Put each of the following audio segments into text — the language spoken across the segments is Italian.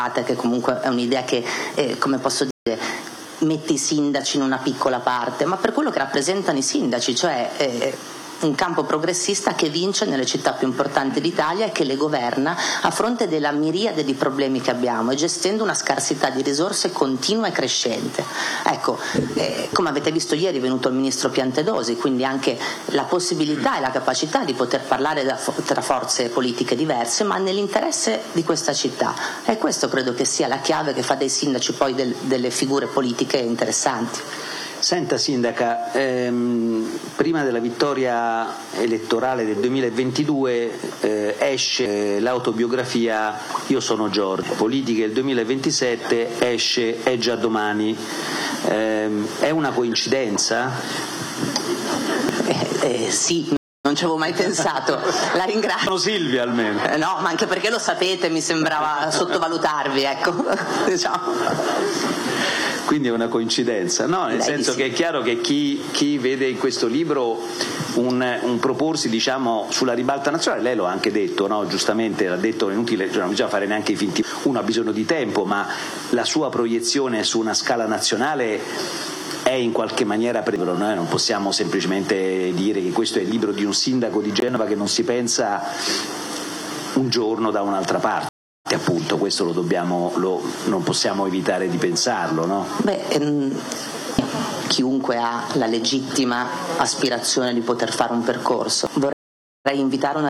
che comunque è un'idea che, come posso dire, mette i sindaci in una piccola parte, ma per quello che rappresentano i sindaci, cioè un campo progressista che vince nelle città più importanti d'Italia e che le governa a fronte della miriade di problemi che abbiamo e gestendo una scarsità di risorse continua e crescente. Ecco, come avete visto ieri è venuto il ministro Piantedosi, quindi anche la possibilità e la capacità di poter parlare tra forze politiche diverse, ma nell'interesse di questa città. E questo credo che sia la chiave che fa dei sindaci poi delle figure politiche interessanti. Senta sindaca, prima della vittoria elettorale del 2022 esce l'autobiografia Io sono Giorgio, Politiche del 2027 esce È già domani. È una coincidenza? Sì. Non ci avevo mai pensato, la ringrazio. Silvia almeno. No, ma anche perché lo sapete, mi sembrava sottovalutarvi, ecco. Diciamo. Quindi è una coincidenza, no? Nel senso che è chiaro che chi vede in questo libro un proporsi, diciamo, sulla ribalta nazionale, lei lo ha anche detto, no? Giustamente l'ha detto, è inutile, non bisogna fare neanche i finti, uno ha bisogno di tempo, ma la sua proiezione su una scala nazionale è in qualche maniera prevero, noi non possiamo semplicemente dire che questo è il libro di un sindaco di Genova che non si pensa un giorno da un'altra parte. Appunto, questo non possiamo evitare di pensarlo, no? Chiunque ha la legittima aspirazione di poter fare un percorso. Vorrei invitare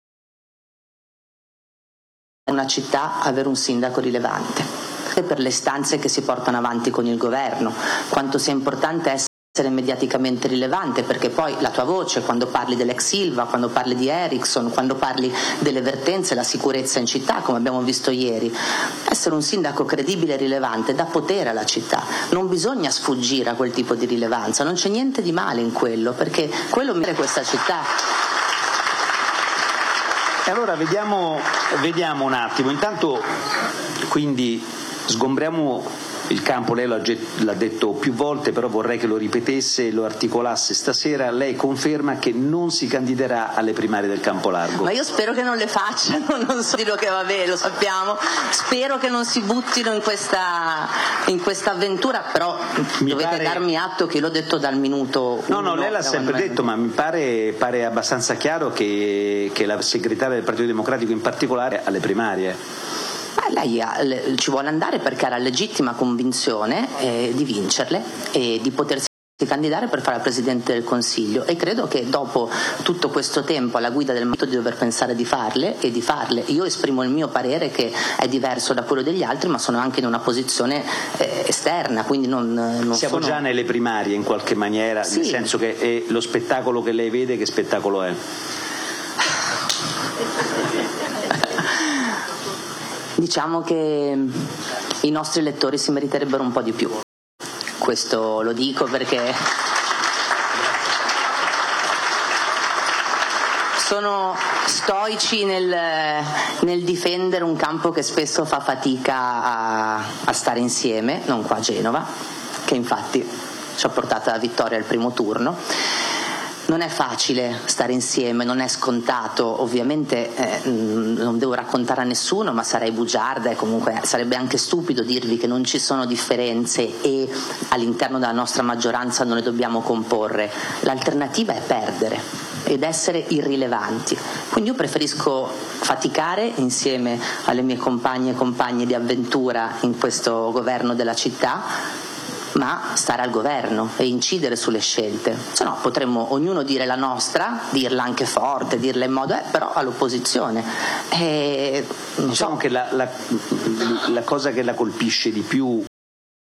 una città a avere un sindaco rilevante, per le istanze che si portano avanti con il governo, quanto sia importante essere mediaticamente rilevante, perché poi la tua voce, quando parli dell'ex Ilva, quando parli di Ericsson, quando parli delle vertenze, la sicurezza in città, come abbiamo visto ieri, essere un sindaco credibile e rilevante dà potere alla città. Non bisogna sfuggire a quel tipo di rilevanza, non c'è niente di male in quello, perché quello merita questa città. E allora vediamo un attimo, intanto quindi sgombriamo il campo, lei l'ha detto più volte, però vorrei che lo ripetesse e lo articolasse stasera. Lei conferma che non si candiderà alle primarie del Campolargo? Ma io spero che non le facciano, non so dirlo, che vabbè, lo sappiamo, spero che non si buttino in questa avventura, però dovete darmi atto che l'ho detto dal minuto 1. No, lei l'ha sempre detto, ma mi pare abbastanza chiaro che la segretaria del Partito Democratico in particolare alle primarie. Lei ci vuole andare perché ha la legittima convinzione di vincerle e di potersi candidare per fare la Presidente del Consiglio, e credo che dopo tutto questo tempo alla guida del partito di dover pensare di farle e di farle. Io esprimo il mio parere che è diverso da quello degli altri, ma sono anche in una posizione esterna, quindi non siamo già nelle primarie in qualche maniera, sì. Nel senso che lo spettacolo che lei vede, che spettacolo è? Diciamo che i nostri elettori si meriterebbero un po' di più. Questo lo dico perché sono stoici nel difendere un campo che spesso fa fatica a stare insieme, non qua a Genova, che infatti ci ha portato alla vittoria al primo turno. Non è facile stare insieme, non è scontato, ovviamente non devo raccontare a nessuno, ma sarei bugiarda e comunque sarebbe anche stupido dirvi che non ci sono differenze e all'interno della nostra maggioranza non le dobbiamo comporre. L'alternativa è perdere ed essere irrilevanti. Quindi io preferisco faticare insieme alle mie compagne e compagni di avventura in questo governo della città, ma stare al governo e incidere sulle scelte, se no potremmo ognuno dire la nostra, dirla anche forte, dirla in modo però all'opposizione. Diciamo che la cosa che la colpisce di più